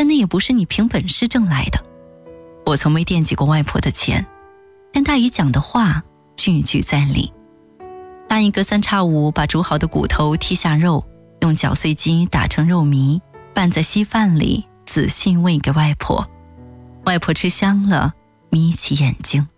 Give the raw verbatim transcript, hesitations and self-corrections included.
但那也不是你凭本事挣来的。我从没惦记过外婆的钱，但大姨讲的话句句在理。大姨隔三差五把煮好的骨头剔下肉，用搅碎机打成肉糜，拌在稀饭里，仔细喂给外婆。外婆吃香了，眯起眼睛。